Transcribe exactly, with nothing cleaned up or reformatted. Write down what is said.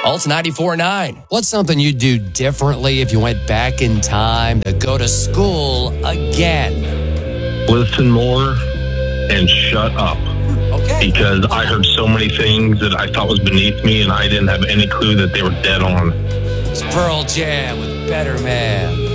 Pulse ninety-four point nine. What's something you'd do differently if you went back in time to go to school again? Listen more and shut up. Okay. Because I heard so many things that I thought was beneath me, and I didn't have any clue that they were dead on. It's Pearl Jam with Better Man.